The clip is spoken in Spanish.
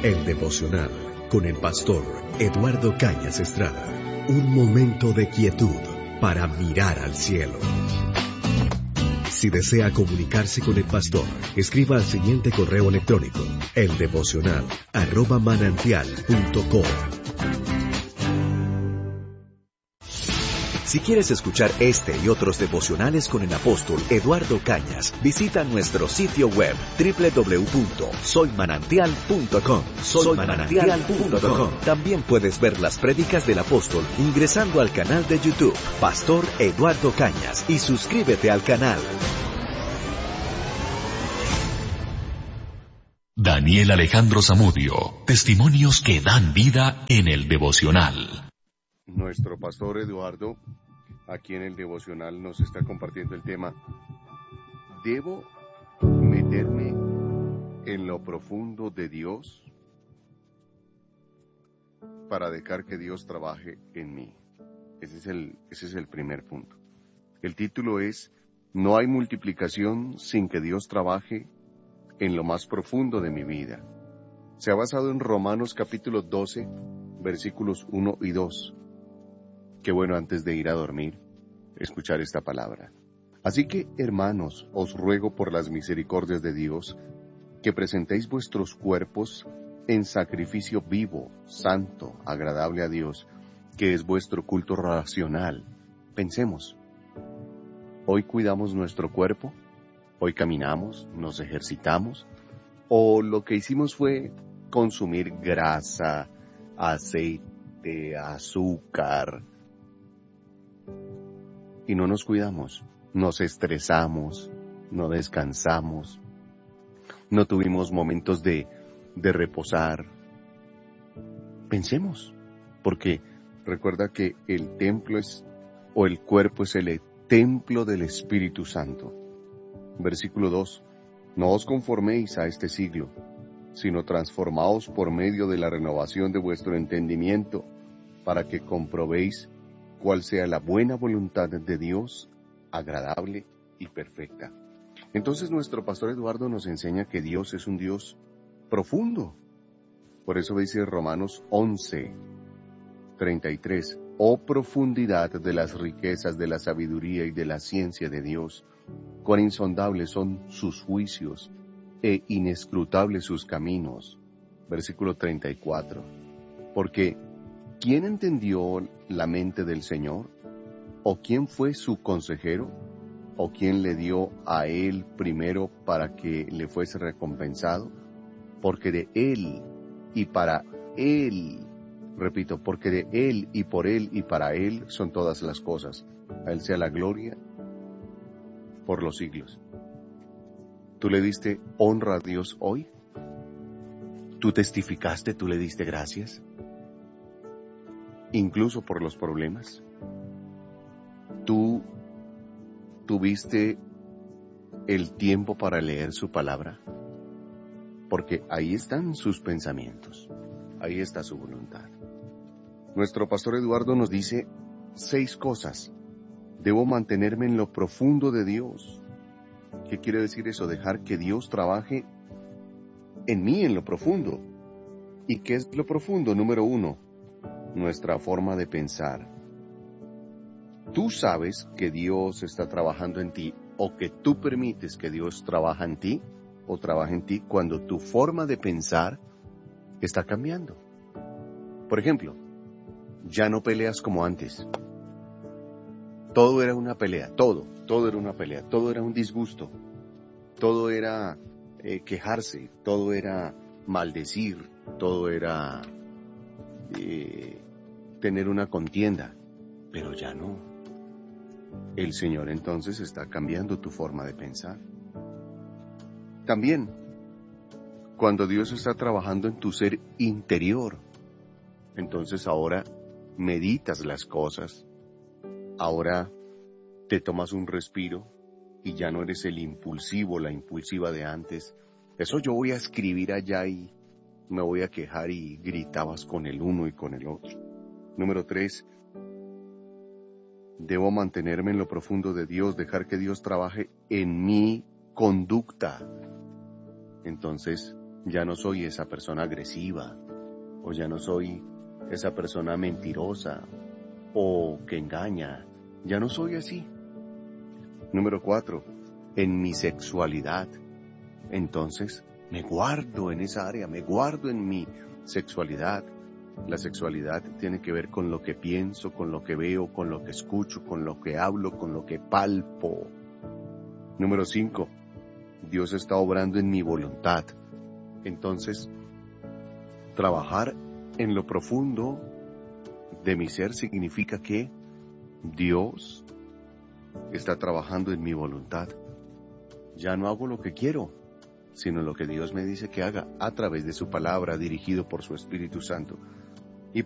El devocional con el pastor Eduardo Cañas Estrada. Un momento de quietud para mirar al cielo. Si desea comunicarse con el pastor, escriba al siguiente correo electrónico: eldevocional@manantial.com. Si quieres escuchar este y otros devocionales con el apóstol Eduardo Cañas, visita nuestro sitio web www.soymanantial.com. Soymanantial.com. También puedes ver las prédicas del apóstol ingresando al canal de YouTube Pastor Eduardo Cañas y suscríbete al canal. Daniel Alejandro Zamudio, testimonios que dan vida en el devocional. Nuestro pastor Eduardo, aquí en el devocional, nos está compartiendo el tema: ¿debo meterme en lo profundo de Dios para dejar que Dios trabaje en mí? Ese es el primer punto. El título es: no hay multiplicación sin que Dios trabaje en lo más profundo de mi vida. Se ha basado en Romanos capítulo 12, versículos 1 y 2. Qué bueno, antes de ir a dormir, escuchar esta palabra. Así que, hermanos, os ruego por las misericordias de Dios, que presentéis vuestros cuerpos en sacrificio vivo, santo, agradable a Dios, que es vuestro culto racional. Pensemos, ¿hoy cuidamos nuestro cuerpo? ¿Hoy caminamos? ¿Nos ejercitamos? ¿O lo que hicimos fue consumir grasa, aceite, azúcar? Y no nos cuidamos, nos estresamos, no descansamos, no tuvimos momentos de reposar. Pensemos, porque recuerda que el templo el cuerpo es el templo del Espíritu Santo. Versículo 2, no os conforméis a este siglo, sino transformaos por medio de la renovación de vuestro entendimiento, para que comprobéis cuál sea la buena voluntad de Dios, agradable y perfecta. Entonces nuestro pastor Eduardo nos enseña que Dios es un Dios profundo. Por eso dice Romanos 11:33, oh profundidad de las riquezas de la sabiduría y de la ciencia de Dios, cuán insondables son sus juicios e inescrutables sus caminos. Versículo 34, porque ¿quién entendió la mente del Señor? ¿O quién fue su consejero? ¿O quién le dio a él primero para que le fuese recompensado? Porque de él y para él, repito, porque de él y por él y para él son todas las cosas. A él sea la gloria por los siglos. ¿Tú le diste honra a Dios hoy? ¿Tú testificaste, tú le diste gracias? Incluso por los problemas. ¿Tú tuviste el tiempo para leer su palabra? Porque ahí están sus pensamientos, ahí está su voluntad. Nuestro pastor Eduardo nos dice 6 cosas. Debo mantenerme en lo profundo de Dios. ¿Qué quiere decir eso? Dejar que Dios trabaje en mí, en lo profundo. ¿Y qué es lo profundo? Número 1, nuestra forma de pensar. Tú sabes que Dios está trabajando en ti, o que tú permites que Dios trabaje en ti, o trabaje en ti cuando tu forma de pensar está cambiando. Por ejemplo, ya no peleas como antes. Todo era una pelea, todo era una pelea, todo era un disgusto, todo era quejarse, todo era maldecir, todo era tener una contienda, pero ya no. El Señor entonces está cambiando tu forma de pensar. También, cuando Dios está trabajando en tu ser interior, entonces ahora meditas las cosas, ahora te tomas un respiro y ya no eres el impulsivo, la impulsiva de antes. Eso yo voy a escribir allá y me voy a quejar, y gritabas con el uno y con el otro. Número 3, debo mantenerme en lo profundo de Dios, dejar que Dios trabaje en mi conducta. Entonces, Ya no soy esa persona agresiva, o ya no soy esa persona mentirosa, o que engaña. Ya no soy así. Número 4, en mi sexualidad. Entonces, me guardo en esa área, me guardo en mi sexualidad. La sexualidad tiene que ver con lo que pienso, con lo que veo, con lo que escucho, con lo que hablo, con lo que palpo. Número 5, Dios está obrando en mi voluntad. Entonces, trabajar en lo profundo de mi ser significa que Dios está trabajando en mi voluntad. Ya no hago lo que quiero, sino lo que Dios me dice que haga a través de su palabra, dirigido por su Espíritu Santo.